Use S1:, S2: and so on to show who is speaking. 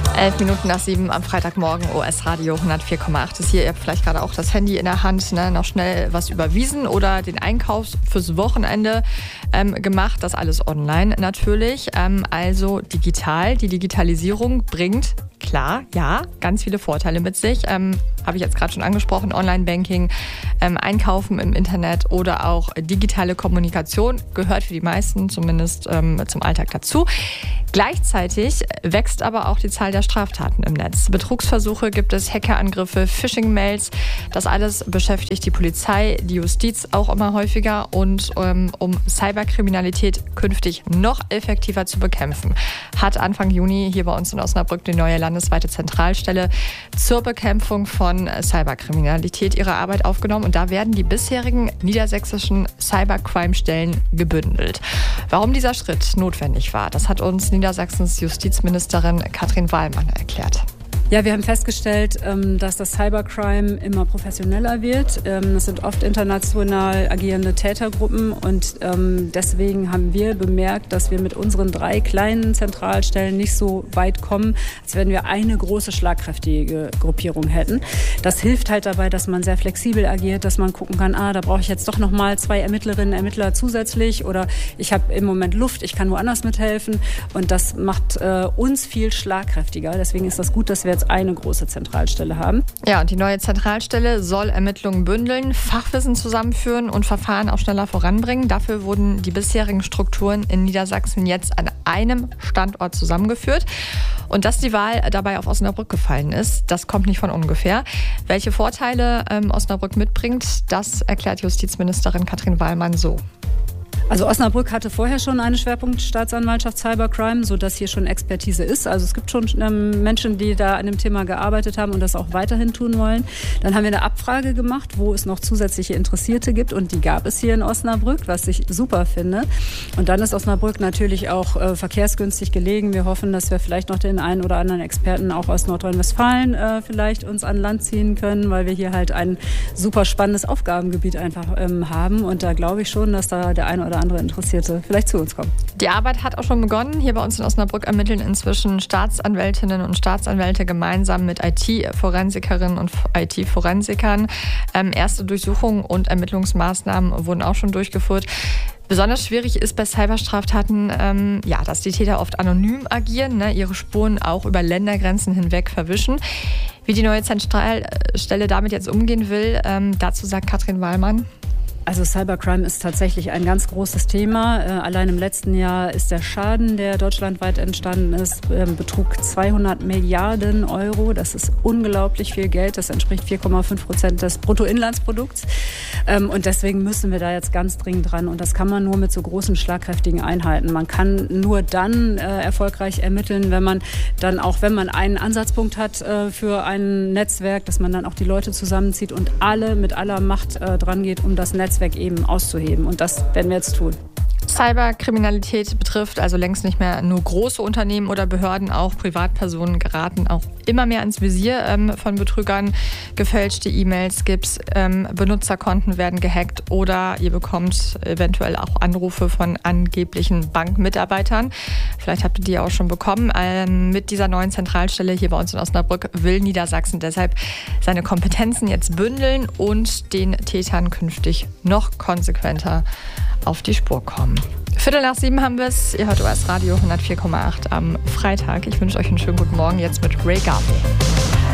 S1: 11 Minuten nach 7 am Freitagmorgen, OS Radio 104,8 ist hier. Ihr habt vielleicht gerade auch das Handy in der Hand, noch schnell was überwiesen oder den Einkauf fürs Wochenende gemacht. Das alles online natürlich, also digital. Die Digitalisierung bringt, klar, ja, ganz viele Vorteile mit sich. Habe ich jetzt gerade schon angesprochen, Online-Banking, Einkaufen im Internet oder auch digitale Kommunikation gehört für die meisten zumindest zum Alltag dazu. Gleichzeitig wächst aber auch die Zahl der Straftaten im Netz. Betrugsversuche gibt es, Hackerangriffe, Phishing-Mails. Das alles beschäftigt die Polizei, die Justiz auch immer häufiger. Und um Cyberkriminalität künftig noch effektiver zu bekämpfen, hat Anfang Juni hier bei uns in Osnabrück die neue landesweite Zentralstelle zur Bekämpfung von Cyberkriminalität ihre Arbeit aufgenommen. Und da werden die bisherigen niedersächsischen Cybercrime-Stellen gebündelt. Warum dieser Schritt notwendig war, das hat uns Niedersachsens Justizministerin Katrin Wallmann erklärt.
S2: Ja, wir haben festgestellt, dass das Cybercrime immer professioneller wird. Es sind oft international agierende Tätergruppen und deswegen haben wir bemerkt, dass wir mit unseren 3 kleinen Zentralstellen nicht so weit kommen, als wenn wir eine große, schlagkräftige Gruppierung hätten. Das hilft halt dabei, dass man sehr flexibel agiert, dass man gucken kann, da brauche ich jetzt doch noch mal 2 Ermittlerinnen, Ermittler zusätzlich oder ich habe im Moment Luft, ich kann woanders mithelfen und das macht uns viel schlagkräftiger. Deswegen ist das gut, dass wir jetzt eine große Zentralstelle haben.
S1: Ja, und die neue Zentralstelle soll Ermittlungen bündeln, Fachwissen zusammenführen und Verfahren auch schneller voranbringen. Dafür wurden die bisherigen Strukturen in Niedersachsen jetzt an einem Standort zusammengeführt. Und dass die Wahl dabei auf Osnabrück gefallen ist, das kommt nicht von ungefähr. Welche Vorteile Osnabrück mitbringt, das erklärt Justizministerin Katrin Wallmann so.
S2: Also Osnabrück hatte vorher schon eine Schwerpunktstaatsanwaltschaft Cybercrime, sodass hier schon Expertise ist. Also es gibt schon Menschen, die da an dem Thema gearbeitet haben und das auch weiterhin tun wollen. Dann haben wir eine Abfrage gemacht, wo es noch zusätzliche Interessierte gibt und die gab es hier in Osnabrück, was ich super finde. Und dann ist Osnabrück natürlich auch verkehrsgünstig gelegen. Wir hoffen, dass wir vielleicht noch den einen oder anderen Experten auch aus Nordrhein-Westfalen vielleicht uns an Land ziehen können, weil wir hier halt ein super spannendes Aufgabengebiet einfach haben. Und da glaube ich schon, dass da der eine oder andere Interessierte vielleicht zu uns kommen.
S1: Die Arbeit hat auch schon begonnen. Hier bei uns in Osnabrück ermitteln inzwischen Staatsanwältinnen und Staatsanwälte gemeinsam mit IT-Forensikerinnen und IT-Forensikern. Erste Durchsuchungen und Ermittlungsmaßnahmen wurden auch schon durchgeführt. Besonders schwierig ist bei Cyberstraftaten, dass die Täter oft anonym agieren, ihre Spuren auch über Ländergrenzen hinweg verwischen. Wie die neue Zentralstelle damit jetzt umgehen will, dazu sagt Katrin Wallmann.
S2: Also Cybercrime ist tatsächlich ein ganz großes Thema. Allein im letzten Jahr ist der Schaden, der deutschlandweit entstanden ist, betrug 200 Milliarden Euro. Das ist unglaublich viel Geld. Das entspricht 4,5% des Bruttoinlandsprodukts. Und deswegen müssen wir da jetzt ganz dringend dran. Und das kann man nur mit so großen, schlagkräftigen Einheiten. Man kann nur dann erfolgreich ermitteln, wenn man dann auch, wenn man einen Ansatzpunkt hat für ein Netzwerk, dass man dann auch die Leute zusammenzieht und alle mit aller Macht dran geht, um das Netzwerk eben auszuheben. Und das werden wir jetzt tun.
S1: Cyberkriminalität betrifft also längst nicht mehr nur große Unternehmen oder Behörden, auch Privatpersonen geraten auch immer mehr ins Visier von Betrügern. Gefälschte E-Mails gibt's, Benutzerkonten werden gehackt oder ihr bekommt eventuell auch Anrufe von angeblichen Bankmitarbeitern. Vielleicht habt ihr die auch schon bekommen. Mit dieser neuen Zentralstelle hier bei uns in Osnabrück will Niedersachsen deshalb seine Kompetenzen jetzt bündeln und den Tätern künftig noch konsequenter auf die Spur kommen. 6:15 haben wir es. Ihr hört OS Radio 104,8 am Freitag. Ich wünsche euch einen schönen guten Morgen jetzt mit Ray Garvey.